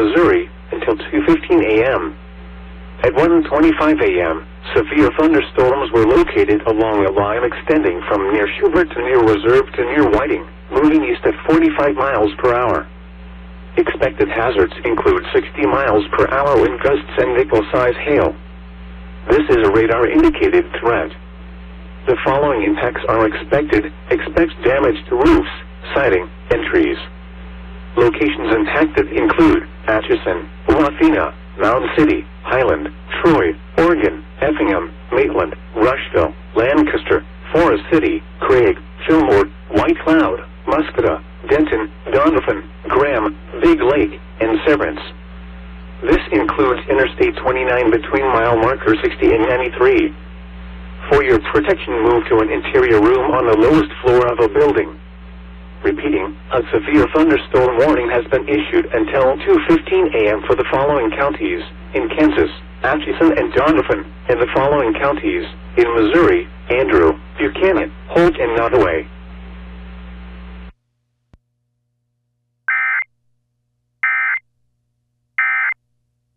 Missouri, until 2:15 a.m. At 1:25 a.m., severe thunderstorms were located along a line extending from near Schubert to near Reserve to near Whiting, moving east at 45 miles per hour. Expected hazards include 60 miles per hour wind gusts and nickel-size hail. This is a radar-indicated threat. The following impacts are expected. Expect damage to roofs, siding, and trees. Locations impacted include Atchison, Wathena, Mound City, Highland, Troy, Oregon, Effingham, Maitland, Rushville, Lancaster, Forest City, Craig, Fillmore, White Cloud, Muscata, Denton, Donovan, Graham, Big Lake, and Severance. This includes Interstate 29 between mile marker 60 and 93. For your protection, move to an interior room on the lowest floor of a building. Repeating, a severe thunderstorm warning has been issued until 2:15 a.m. for the following counties: in Kansas, Atchison and Donovan, and the following counties: in Missouri, Andrew, Buchanan, Holt, and Nottoway.